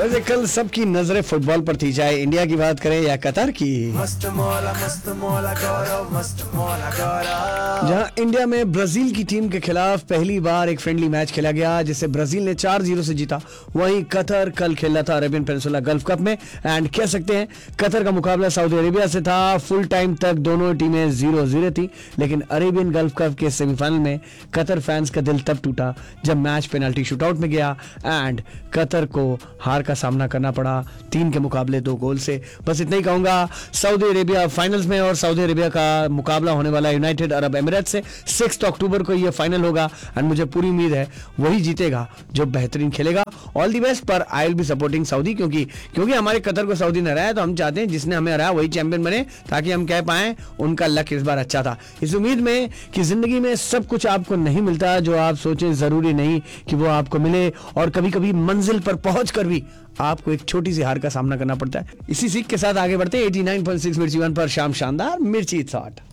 वैसे कल सबकी नजरें फुटबॉल पर थी, चाहे इंडिया की बात करें या कतर की। जहां इंडिया में ब्राजील की टीम के खिलाफ पहली बार एक फ्रेंडली मैच खेला गया जिसे ब्राजील ने 4-0 से जीता, वहीं कतर कल खेला था अरेबियन पेनिनसुला गल्फ कप में। एंड कह सकते हैं कतर का मुकाबला सऊदी अरेबिया से था। फुल टाइम तक दोनों टीमें 0-0 थी, लेकिन अरेबियन गल्फ कप के सेमीफाइनल में कतर फैंस का दिल तब टूटा जब मैच पेनल्टी शूटआउट में गया एंड कतर को हार का सामना करना पड़ा 3 के मुकाबले 2 गोल से। बस इतना ही कहूंगा। सऊदी अरेबिया फाइनल्स में और सऊदी अरेबिया का मुकाबला होने वाला यूनाइटेड अरब एमिरेट्स से 6 अक्टूबर को यह फाइनल होगा एंड मुझे पूरी उम्मीद है वही जीतेगा जो बेहतरीन खेलेगा। ऑल द बेस्ट, पर I will be supporting Saudi क्योंकि हमारे कतर को सऊदी ने हराया, तो हम चाहते हैं जिसने हमें हराया वही चैंपियन बने, ताकि हम कह पाए उनका लक इस बार अच्छा था। इस उम्मीद में कि जिंदगी में सब कुछ आपको नहीं मिलता जो आप सोचें, जरूरी नहीं कि वो आपको मिले, और कभी कभी मंजिल पर पहुंचकर भी आपको एक छोटी सी हार का सामना करना पड़ता है। इसी सीख के साथ आगे बढ़ते हैं 89.6 मिर्ची 1 पर शाम शानदार मिर्ची थॉट।